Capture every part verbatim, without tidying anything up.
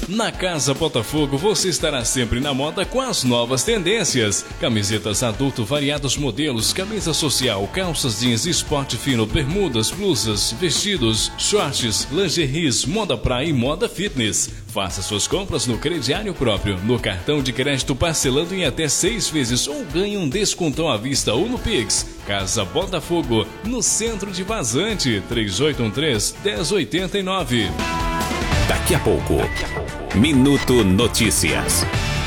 Na Casa Botafogo você estará sempre na moda com as novas tendências. Camisetas adulto, variados modelos, camisa social, calças jeans, esporte fino, bermudas, blusas, vestidos, shorts, lingeries, moda praia e moda fitness. Faça suas compras no crediário próprio, no cartão de crédito parcelando em até seis vezes ou ganhe um descontão à vista ou no Pix. Casa Botafogo, no centro de Vazante, três oito um três, um zero oito nove. Daqui a pouco, Minuto Notícias.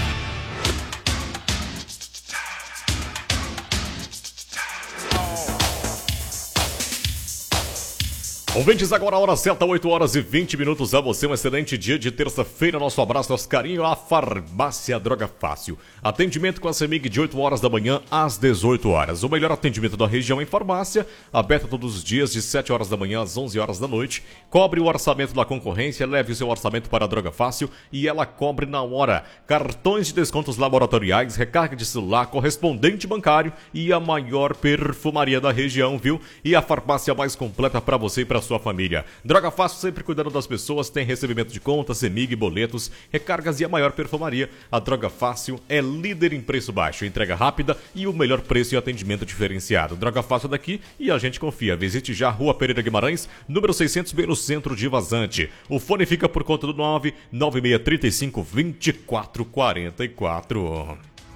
Ouvintes, agora a hora certa, oito horas e vinte minutos. A você um excelente dia de terça-feira. Nosso abraço, nosso carinho à Farmácia Droga Fácil. Atendimento com a CEMIG de oito horas da manhã às dezoito horas. O melhor atendimento da região em farmácia, aberta todos os dias de sete horas da manhã às onze horas da noite. Cobre o orçamento da concorrência, leve o seu orçamento para a Droga Fácil e ela cobre na hora. Cartões de descontos laboratoriais, recarga de celular, correspondente bancário e a maior perfumaria da região, viu? E a farmácia mais completa para você e para sua família. Droga Fácil, sempre cuidando das pessoas, tem recebimento de contas, CEMIG, boletos, recargas e a maior perfumaria. A Droga Fácil é líder em preço baixo, entrega rápida e o melhor preço e atendimento diferenciado. Droga Fácil daqui e a gente confia. Visite já a Rua Pereira Guimarães, número seiscentos, bem no centro de Vazante. O fone fica por conta do nove nove seis três cinco, dois quatro quatro quatro.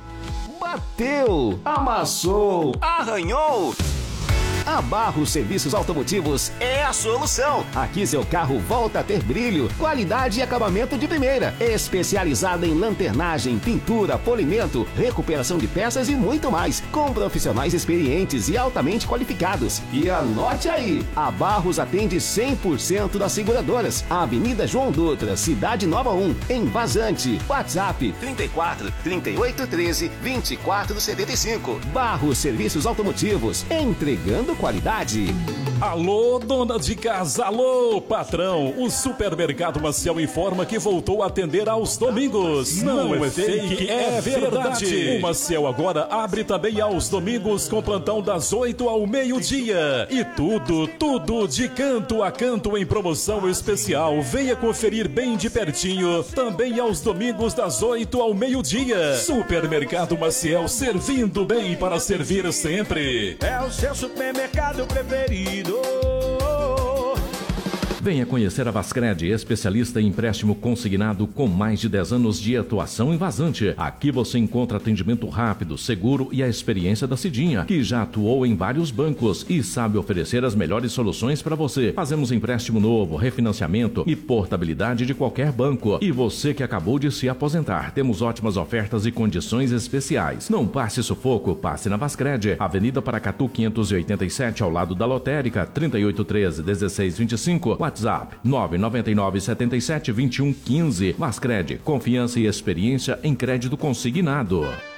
Bateu, amassou, arranhou. A Barros Serviços Automotivos é a solução. Aqui seu carro volta a ter brilho, qualidade e acabamento de primeira. Especializada em lanternagem, pintura, polimento, recuperação de peças e muito mais. Com profissionais experientes e altamente qualificados. E anote aí, a Barros atende cem por cento das seguradoras. Avenida João Dutra, Cidade Nova um, em Vazante. WhatsApp trinta e quatro, trinta e oito, treze, vinte e quatro, setenta e cinco. Barros Serviços Automotivos, entregando qualidade. Alô, dona de casa, alô, patrão. O Supermercado Maciel informa que voltou a atender aos domingos. Não, Não é fake, é verdade. O Maciel agora abre também aos domingos com plantão das oito ao meio-dia. E tudo, tudo de canto a canto em promoção especial. Venha conferir bem de pertinho. Também aos domingos das oito ao meio-dia. Supermercado Maciel, servindo bem para servir sempre. É o seu supermercado mercado preferido. Venha conhecer a Vascred, especialista em empréstimo consignado com mais de dez anos de atuação em Vazante. Aqui você encontra atendimento rápido, seguro e a experiência da Cidinha, que já atuou em vários bancos e sabe oferecer as melhores soluções para você. Fazemos empréstimo novo, refinanciamento e portabilidade de qualquer banco. E você que acabou de se aposentar, temos ótimas ofertas e condições especiais. Não passe sufoco, passe na Vascred, Avenida Paracatu quinhentos e oitenta e sete, ao lado da Lotérica, trinta e oito treze, dezesseis vinte e cinco, WhatsApp nove nove nove, sete sete, dois um um cinco. Vascred, confiança e experiência em crédito consignado.